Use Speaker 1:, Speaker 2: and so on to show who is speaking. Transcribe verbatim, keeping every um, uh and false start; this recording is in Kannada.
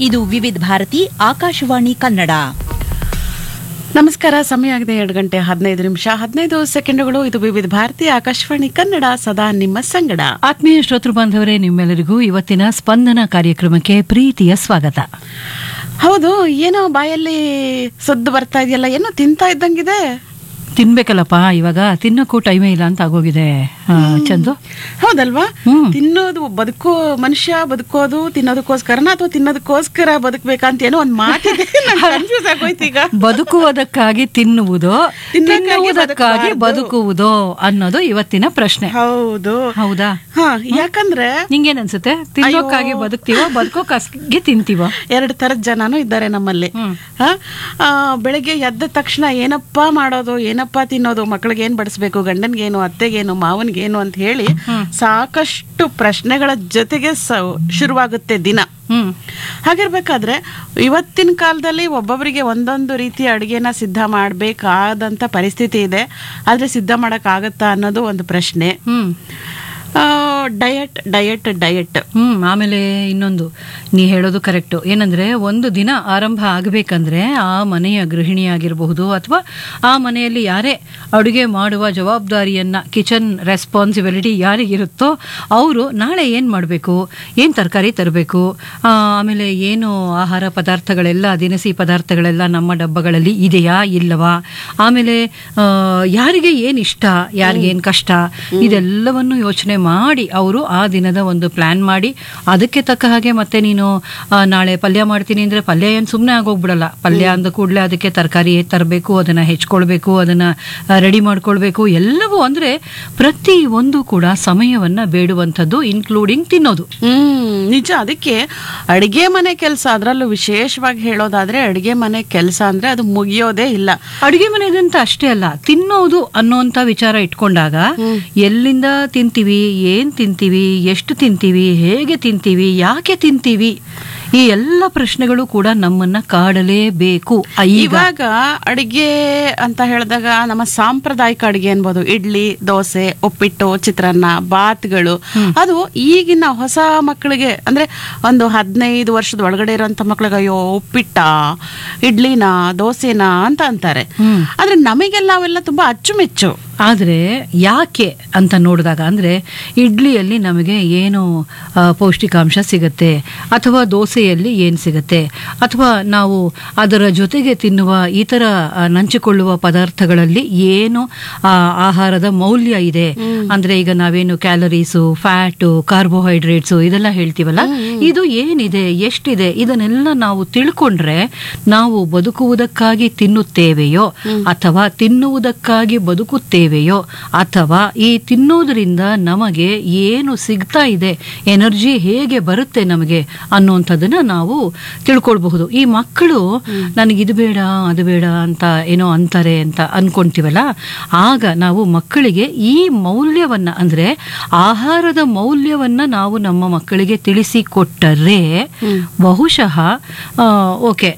Speaker 1: ಇದು ವಿವಿಧ ಭಾರತಿ ಆಕಾಶವಾಣಿ ಕನ್ನಡ.
Speaker 2: ನಮಸ್ಕಾರ. ಸಮಯ ಆಗಿದೆ ಎರಡು ಗಂಟೆ ಹದಿನೈದು ನಿಮಿಷ ಹದಿನೈದು ಸೆಕೆಂಡುಗಳು. ಇದು ವಿವಿಧ ಭಾರತಿ ಆಕಾಶವಾಣಿ ಕನ್ನಡ, ಸದಾ ನಿಮ್ಮ ಸಂಗಡ.
Speaker 3: ಆತ್ಮೀಯ ಶ್ರೋತೃ ಬಾಂಧವರೇ, ನಿಮ್ಮೆಲ್ಲರಿಗೂ ಇವತ್ತಿನ ಸ್ಪಂದನ ಕಾರ್ಯಕ್ರಮಕ್ಕೆ ಪ್ರೀತಿಯ ಸ್ವಾಗತ.
Speaker 2: ಹೌದು, ಏನೋ ಬಾಯಲ್ಲಿ ಸದ್ದು ಬರ್ತಾ ಇದೆಯಲ್ಲ, ಏನೋ ತಿಂತಾ ಇದ್ದಂಗಿದೆ.
Speaker 3: ತಿನ್ಬೇಕಲ್ಲಪ್ಪ, ಇವಾಗ ತಿನ್ನಕ್ಕೂ ಟೈಮೇ ಇಲ್ಲ ಅಂತ ಆಗೋಗಿದೆ ಚಂದು.
Speaker 2: ಹೌದಲ್ವಾ?
Speaker 3: ಹ್ಮ್.
Speaker 2: ತಿನ್ನೋದು ಬದುಕೋ ಮನುಷ್ಯ ಬದುಕೋದು ತಿನ್ನೋದಕ್ಕೋಸ್ಕರನ ಅಥವಾ ತಿನ್ನೋದಕ್ಕೋಸ್ಕರ ಬದುಕ್ಬೇಕಂತ ಏನೋ ಒಂದ್ ಮಾತಿದೆ. ಕನ್ಫ್ಯೂಸ್ ಆಗೋಯ್ತು ಈಗ.
Speaker 3: ಬದುಕುವುದಕ್ಕಾಗಿ ತಿನ್ನುವುದು,
Speaker 2: ತಿನ್ನುವುದಕ್ಕಾಗಿ
Speaker 3: ತಿನ್ನುವುದಕ್ಕಾಗಿ
Speaker 2: ಬದುಕಬಾರ್ದು.
Speaker 3: ಬದುಕುವುದು ಅನ್ನೋದು ಇವತ್ತಿನ ಪ್ರಶ್ನೆ.
Speaker 2: ಹೌದು.
Speaker 3: ಹೌದಾ?
Speaker 2: ಹಾ, ಯಾಕಂದ್ರೆ
Speaker 3: ನಿಂಗೇನ್ ಅನ್ಸುತ್ತೆ? ತಿನ್ನೋಕ್ಕಾಗಿ ಬದುಕ್ತೀವೋ ಬದುಕೋಕ್ಕಾಗಿ ತಿಂತೀವೋ?
Speaker 2: ಎರಡು ತರದ ಜನನೂ ಇದ್ದಾರೆ ನಮ್ಮಲ್ಲಿ.
Speaker 3: ಹ್ಮ್.
Speaker 2: ಹ? ಆ, ಬೆಳಗ್ಗೆ ಎದ್ದ ತಕ್ಷಣ ಏನಪ್ಪಾ ಮಾಡೋದು, ಏನಪ್ಪಾ ತಿನ್ನೋದು, ಮಕ್ಕಳಿಗೆ ಏನ್ ಬಡಿಸ್ಬೇಕು, ಗಂಡನ್ಗೇನು, ಅತ್ತೆಗೇನು, ಮಾವನ್ಗೇನು ಅಂತ ಹೇಳಿ ಸಾಕಷ್ಟು ಪ್ರಶ್ನೆಗಳ ಜೊತೆಗೆ ಸ- ಶುರುವಾಗುತ್ತೆ ದಿನ.
Speaker 3: ಹ್ಮ್.
Speaker 2: ಹಾಗಿರ್ಬೇಕಾದ್ರೆ ಇವತ್ತಿನ ಕಾಲದಲ್ಲಿ ಒಬ್ಬೊಬ್ಬರಿಗೆ ಒಂದೊಂದು ರೀತಿಯ ಅಡುಗೆನ ಸಿದ್ಧ ಮಾಡಬೇಕಾದಂಥ ಪರಿಸ್ಥಿತಿ ಇದೆ. ಆದರೆ ಸಿದ್ಧ ಮಾಡೋಕ್ಕಾಗತ್ತಾ ಅನ್ನೋದು ಒಂದು ಪ್ರಶ್ನೆ.
Speaker 3: ಹ್ಮ್.
Speaker 2: ಡಯಟ್ ಡಯಟ್ ಡಯಟ್
Speaker 3: ಹ್ಮ್. ಆಮೇಲೆ ಇನ್ನೊಂದು, ನೀ ಹೇಳೋದು ಕರೆಕ್ಟು. ಏನಂದ್ರೆ, ಒಂದು ದಿನ ಆರಂಭ ಆಗಬೇಕಂದ್ರೆ ಆ ಮನೆಯ ಗೃಹಿಣಿಯಾಗಿರಬಹುದು ಅಥವಾ ಆ ಮನೆಯಲ್ಲಿ ಯಾರೇ ಅಡುಗೆ ಮಾಡುವ ಜವಾಬ್ದಾರಿಯನ್ನ, ಕಿಚನ್ ರೆಸ್ಪಾನ್ಸಿಬಿಲಿಟಿ ಯಾರಿಗಿರುತ್ತೋ ಅವರು ನಾಳೆ ಏನು ಮಾಡಬೇಕು, ಏನು ತರಕಾರಿ ತರಬೇಕು, ಆಮೇಲೆ ಏನು ಆಹಾರ ಪದಾರ್ಥಗಳೆಲ್ಲ, ದಿನಸಿ ಪದಾರ್ಥಗಳೆಲ್ಲ ನಮ್ಮ ಡಬ್ಬಗಳಲ್ಲಿ ಇದೆಯಾ ಇಲ್ಲವಾ, ಆಮೇಲೆ ಆ, ಯಾರಿಗೆ ಏನು ಇಷ್ಟ, ಯಾರಿಗೇನು ಕಷ್ಟ, ಇದೆಲ್ಲವನ್ನು ಯೋಚನೆ ಮಾಡಿ ಅವರು ಆ ದಿನದ ಒಂದು ಪ್ಲಾನ್ ಮಾಡಿ ಅದಕ್ಕೆ ತಕ್ಕ ಹಾಗೆ ಮತ್ತೆ ನೀನು ಆ, ನಾಳೆ ಪಲ್ಯ ಮಾಡ್ತೀನಿ ಅಂದ್ರೆ ಪಲ್ಯ ಏನು ಸುಮ್ಮನೆ ಆಗೋಗ್ಬಿಡಲ್ಲ. ಪಲ್ಯ ಅಂದ ಕೂಡಲೇ ಅದಕ್ಕೆ ತರಕಾರಿ ತರಬೇಕು, ಅದನ್ನ ಹೆಚ್ಕೊಳ್ಬೇಕು, ಅದನ್ನ ರೆಡಿ ಮಾಡ್ಕೊಳ್ಬೇಕು. ಎಲ್ಲವೂ ಅಂದ್ರೆ ಪ್ರತಿ ಒಂದು ಕೂಡ ಸಮಯವನ್ನ ಬೇಡುವಂಥದ್ದು, ಇನ್ಕ್ಲೂಡಿಂಗ್ ತಿನ್ನೋದು.
Speaker 2: ಹ್ಮ್ ನಿಜ. ಅದಕ್ಕೆ ಅಡಿಗೆ ಮನೆ ಕೆಲಸ, ಅದರಲ್ಲೂ ವಿಶೇಷವಾಗಿ ಹೇಳೋದಾದ್ರೆ ಅಡಿಗೆ ಮನೆ ಕೆಲಸ ಅಂದ್ರೆ ಅದು ಮುಗಿಯೋದೇ ಇಲ್ಲ.
Speaker 3: ಅಡುಗೆ ಮನೆದಂತ ಅಷ್ಟೇ ಅಲ್ಲ, ತಿನ್ನೋದು ಅನ್ನೋಂಥ ವಿಚಾರ ಇಟ್ಕೊಂಡಾಗ ಎಲ್ಲಿಂದ ತಿಂತೀವಿ, ಏನ್ ತಿಂತೀವಿ, ಎಷ್ಟು ತಿಂತೀವಿ, ಹೇಗೆ ತಿಂತೀವಿ, ಯಾಕೆ ತಿಂತೀವಿ, ಈ ಎಲ್ಲ ಪ್ರಶ್ನೆಗಳು ಕೂಡ ನಮ್ಮನ್ನ ಕಾಡಲೇಬೇಕು.
Speaker 2: ಇವಾಗ ಅಡಿಗೆ ಅಂತ ಹೇಳಿದಾಗ ನಮ್ಮ ಸಾಂಪ್ರದಾಯಿಕ ಅಡಿಗೆ ಅನ್ಬೋದು, ಇಡ್ಲಿ, ದೋಸೆ, ಉಪ್ಪಿಟ್ಟು, ಚಿತ್ರಾನ್ನ, ಬಾತ್ಗಳು. ಅದು ಈಗಿನ ಹೊಸ ಮಕ್ಕಳಿಗೆ ಅಂದ್ರೆ ಒಂದು ಹದಿನೈದು ವರ್ಷದ ಒಳಗಡೆ ಇರುವಂತ ಮಕ್ಕಳಿಗೆ ಅಯ್ಯೋ ಉಪ್ಪಿಟ್ಟ, ಇಡ್ಲಿನ, ದೋಸೆನಾ ಅಂತ ಅಂತಾರೆ. ಆದ್ರೆ ನಮಗೆಲ್ಲ ಅವೆಲ್ಲ ತುಂಬಾ ಅಚ್ಚುಮೆಚ್ಚು.
Speaker 3: ಆದರೆ ಯಾಕೆ ಅಂತ ನೋಡಿದಾಗ ಅಂದರೆ, ಇಡ್ಲಿಯಲ್ಲಿ ನಮಗೆ ಏನು ಆ, ಪೌಷ್ಟಿಕಾಂಶ ಸಿಗುತ್ತೆ, ಅಥವಾ ದೋಸೆಯಲ್ಲಿ ಏನು ಸಿಗುತ್ತೆ, ಅಥವಾ ನಾವು ಅದರ ಜೊತೆಗೆ ತಿನ್ನುವ ಇತರ ಆ, ನಂಚಿಕೊಳ್ಳುವ ಪದಾರ್ಥಗಳಲ್ಲಿ ಏನು ಆ, ಆಹಾರದ ಮೌಲ್ಯ ಇದೆ. ಅಂದರೆ ಈಗ ನಾವೇನು ಕ್ಯಾಲರೀಸು, ಫ್ಯಾಟು, ಕಾರ್ಬೋಹೈಡ್ರೇಟ್ಸು ಇದೆಲ್ಲ ಹೇಳ್ತೀವಲ್ಲ, ಇದು ಏನಿದೆ, ಎಷ್ಟಿದೆ, ಇದನ್ನೆಲ್ಲ ನಾವು ತಿಳ್ಕೊಂಡ್ರೆ ನಾವು ಬದುಕುವುದಕ್ಕಾಗಿ ತಿನ್ನುತ್ತೇವೆಯೋ ಅಥವಾ ತಿನ್ನುವುದಕ್ಕಾಗಿ ಬದುಕುತ್ತೇವೆ, ಅಥವಾ ಈ ತಿನ್ನೋದ್ರಿಂದ ನಮಗೆ ಏನು ಸಿಗ್ತಾ ಇದೆ, ಎನರ್ಜಿ ಹೇಗೆ ಬರುತ್ತೆ ನಮಗೆ ಅನ್ನುವಂಥದ್ದನ್ನ ನಾವು ತಿಳ್ಕೊಳ್ಬಹುದು. ಈ ಮಕ್ಕಳು ನನಗಿದು ಬೇಡ ಅದು ಬೇಡ ಅಂತ ಏನೋ ಅಂತಾರೆ ಅಂತ ಅನ್ಕೊಂತೀವಲ್ಲ, ಆಗ ನಾವು ಮಕ್ಕಳಿಗೆ ಈ ಮೌಲ್ಯವನ್ನ, ಅಂದ್ರೆ ಆಹಾರದ ಮೌಲ್ಯವನ್ನ ನಾವು ನಮ್ಮ ಮಕ್ಕಳಿಗೆ ತಿಳಿಸಿಕೊಟ್ಟರೆ ಬಹುಶಃ ಓಕೆ